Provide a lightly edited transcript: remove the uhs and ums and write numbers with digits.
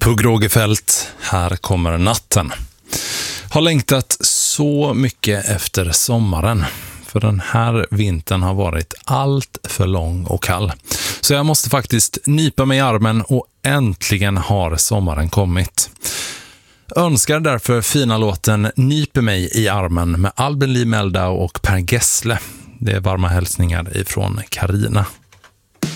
Pugh Rogefeldt, här kommer natten. Har längtat så mycket efter sommaren. För den här vintern har varit allt för lång och kall. Så jag måste faktiskt nypa mig i armen och äntligen har sommaren kommit. Önskar därför fina låten Nyper mig i armen med Albin Lee Meldau och Per Gessle. Det är varma hälsningar ifrån Carina.